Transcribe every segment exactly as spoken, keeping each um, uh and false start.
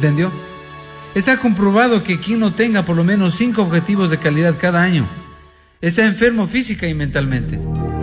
¿Entendió? Está comprobado que quien no tenga por lo menos cinco objetivos de calidad cada año está enfermo física y mentalmente.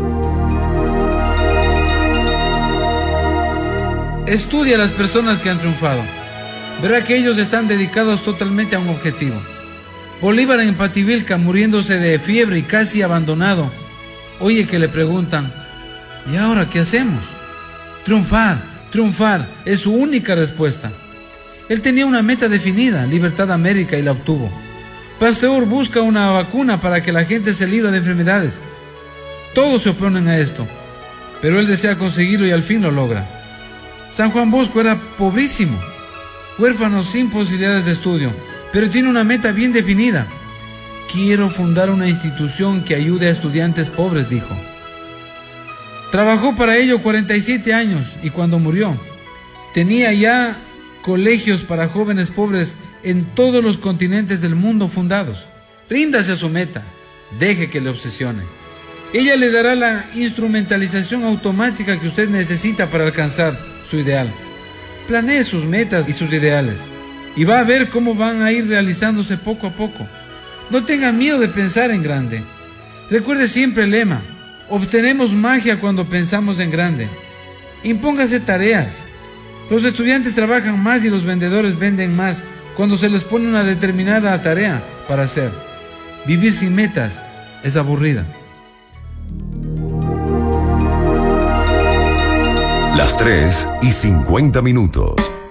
Estudia a las personas que han triunfado. Verá que ellos están dedicados totalmente a un objetivo. Bolívar en Pativilca, muriéndose de fiebre y casi abandonado, oye que le preguntan: ¿y ahora qué hacemos? Triunfar, triunfar, es su única respuesta. Él tenía una meta definida, Libertad América, y la obtuvo. Pasteur busca una vacuna para que la gente se libre de enfermedades. Todos se oponen a esto, pero él desea conseguirlo y al fin lo logra. San Juan Bosco era pobrísimo, huérfano sin posibilidades de estudio, pero tiene una meta bien definida. Quiero fundar una institución que ayude a estudiantes pobres, dijo. Trabajó para ello cuarenta y siete años y cuando murió, tenía ya colegios para jóvenes pobres en todos los continentes del mundo fundados. Ríndase a su meta, deje que le obsesione. Ella le dará la instrumentalización automática que usted necesita para alcanzar su ideal. Planee sus metas y sus ideales y va a ver cómo van a ir realizándose poco a poco. No tenga miedo de pensar en grande. Recuerde siempre el lema: obtenemos magia cuando pensamos en grande. Impóngase tareas. Los estudiantes trabajan más y los vendedores venden más cuando se les pone una determinada tarea para hacer. Vivir sin metas es aburrida. Las tres y cincuenta minutos.